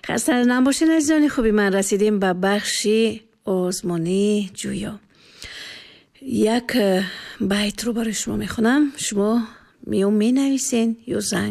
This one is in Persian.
خسته نباشین عزیزان خوبی. من رسیدیم به بخشی آزمونی جویا. یک بیت رو برای شما میخونم، شما می نویسین یا زنگ